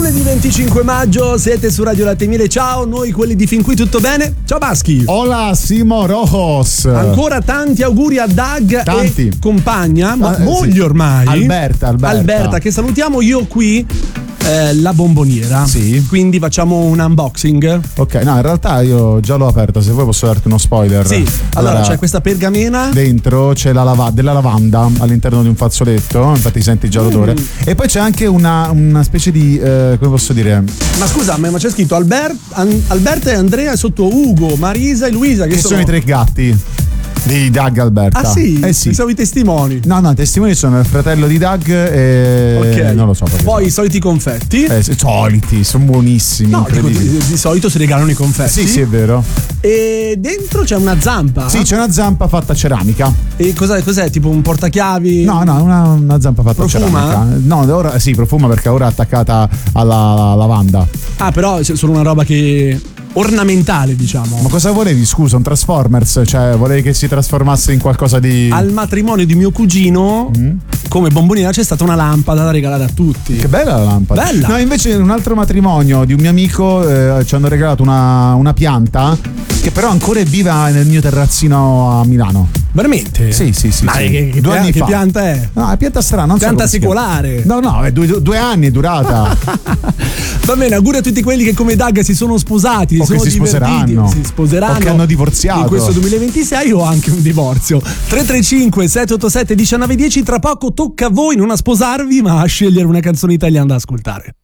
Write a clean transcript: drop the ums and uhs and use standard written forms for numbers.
Lunedì 25 maggio, siete su Radio Latte Miele. Ciao, noi quelli di fin qui tutto bene? Ciao Baschi. Hola Simo Rojos. Ancora tanti auguri a Doug e compagna, moglie sì. ormai. Alberta, che salutiamo. Io qui la bomboniera. Sì. Quindi facciamo un unboxing. Ok, no, in realtà io già l'ho aperta, se vuoi posso darti uno spoiler. Sì, allora c'è questa pergamena. Dentro c'è della lavanda all'interno di un fazzoletto, infatti senti già l'odore. E poi c'è anche una specie di, come posso dire? Ma scusa, ma c'è scritto Alberta e Andrea sotto Ugo, Marisa e Luisa. Che sono i tre gatti di Doug Alberta. Ah sì? Sì. Pensavo i testimoni. No, i testimoni sono il fratello di Doug e okay. Non lo so perché. Poi i soliti confetti. Soliti, sono buonissimi. No, di solito si regalano i confetti. Sì, è vero. E dentro c'è una zampa. Sì, c'è una zampa fatta a ceramica. E cos'è? Tipo un portachiavi? No, una zampa fatta profuma? A ceramica. No, ora sì, profuma perché ora è attaccata alla lavanda. Ah, però c'è solo una roba che ornamentale, diciamo. Ma cosa volevi, scusa, un Transformers? Cioè, volevi che si trasformasse in qualcosa di... Al matrimonio di mio cugino, come bomboniera, c'è stata una lampada da regalare a tutti. Che bella la lampada. Bella. No, invece in un altro matrimonio di un mio amico ci hanno regalato una pianta che però ancora è viva nel mio terrazzino a Milano. Veramente? Sì. Ma sì. Che pianta è? No, è pianta strana, non pianta so secolare. No, è 2 anni è durata. Va bene, auguri a tutti quelli che come Doug si sono sposati, o si sono divertiti, si sposeranno o che hanno divorziato in questo 2026 o anche un divorzio. 335 787 1910. Tra poco tocca a voi non a sposarvi ma a scegliere una canzone italiana da ascoltare.